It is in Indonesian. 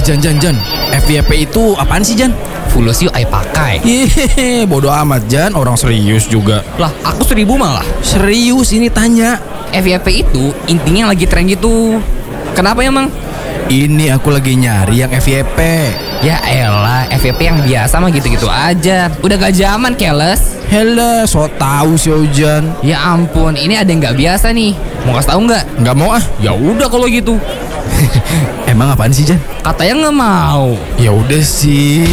Jan, FYP itu apaan sih, Jan? Fulus yuk ayo pakai. Hehehe, bodoh amat, Jan. Orang serius juga. Lah aku 1000 malah. Serius ini tanya. FYP itu intinya lagi tren gitu. Kenapa emang? Ini aku lagi nyari yang FYP. Ya elah, FYP yang biasa mah gitu-gitu aja. Udah gak zaman keles. Hele, so tau sih Jan. Ya ampun, ini ada yang nggak biasa nih. Mau kasih tahu nggak? Nggak mau ah. Ya udah kalau gitu. Emang apaan sih, Jan? Katanya nggak mau. Ya udah sih.